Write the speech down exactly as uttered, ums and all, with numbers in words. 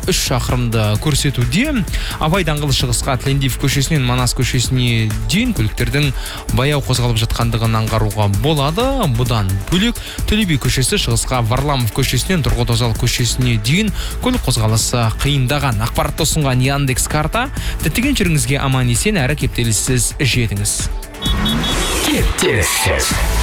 үш шақырымды көрсетуде. Абай даңғылы шығысқа Тілендиев көшесінен Манас көшесіне дейін көліктердің баяу қозғалып жатқандығын аңғаруға болады. Бұдан бөлек Төле би көшесі шығысқа Варламов көшесінен Тұрғыт Озал көшесіне дейін көлік қозғалысы қиындаған. Ақпаратты ұсынған Яндекс карта. Діттеген жеріңізге аман есен әрі кептеліссіз жетіңіз. Кептеліссіз.